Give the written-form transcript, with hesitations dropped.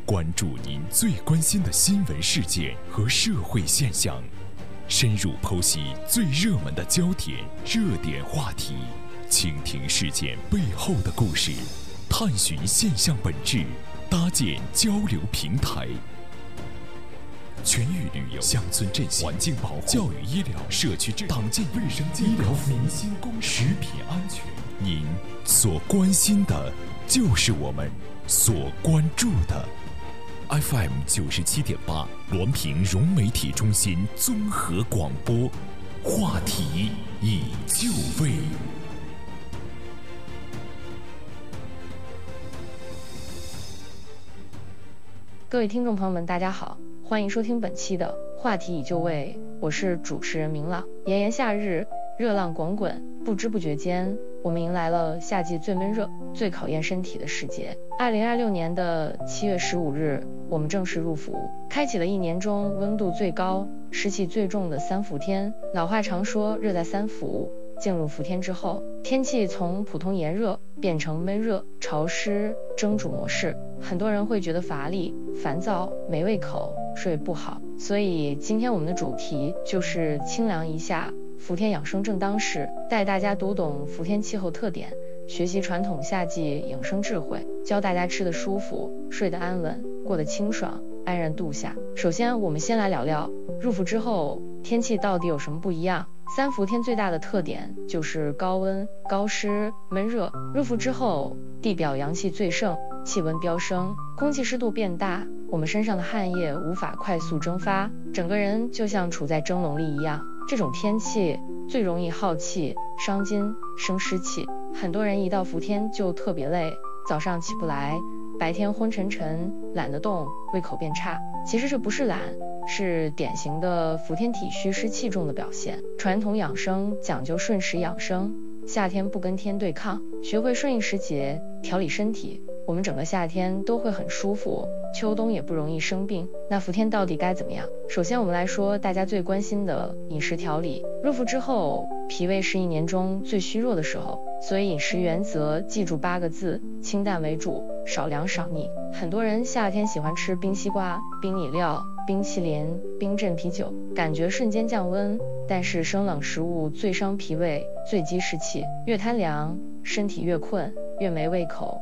关注您最关心的新闻事件和社会现象，深入剖析最热门的焦点、热点话题，倾听事件背后的故事，探寻现象本质，搭建交流平台。全域旅游、乡村振兴、环境保护、教育医疗、社区党建卫生、医疗民心公食品安全，您所关心的，就是我们所关注的。FM 97.8，滦平融媒体中心综合广播，话题已就位。 各位听众朋友们，大家好，欢迎收听本期的话题已就位，我是主持人明朗。炎炎夏日，热浪滚滚，不知不觉间，我们迎来了夏季最闷热、最考验身体的时节。2026年的7月15日，我们正式入伏，开启了一年中温度最高、湿气最重的三伏天。老话常说，热在三伏。进入伏天之后，天气从普通炎热变成闷热、潮湿、蒸煮模式，很多人会觉得乏力、烦躁、没胃口、睡不好。所以今天我们的主题就是清凉一下，伏天养生正当时，带大家读懂伏天气候特点，学习传统夏季养生智慧，教大家吃得舒服，睡得安稳，过得清爽，安然度夏。首先我们先来聊聊入伏之后天气到底有什么不一样。三伏天最大的特点就是高温、高湿、闷热。入伏之后，地表阳气最盛，气温飙升，空气湿度变大，我们身上的汗液无法快速蒸发，整个人就像处在蒸笼里一样。这种天气最容易耗气、伤筋、生湿气，很多人一到伏天就特别累，早上起不来，白天昏沉沉，懒得动，胃口变差。其实这不是懒，是典型的伏天体虚湿气重的表现。传统养生讲究顺时养生，夏天不跟天对抗，学会顺应时节，调理身体，我们整个夏天都会很舒服，秋冬也不容易生病。那伏天到底该怎么样？首先我们来说大家最关心的饮食调理。入伏之后，脾胃是一年中最虚弱的时候，所以饮食原则记住8个字：清淡为主，少凉少腻。很多人夏天喜欢吃冰西瓜、冰饮料、冰淇淋、冰镇啤酒，感觉瞬间降温，但是生冷食物最伤脾胃，最积湿气，越贪凉身体越困，越没胃口，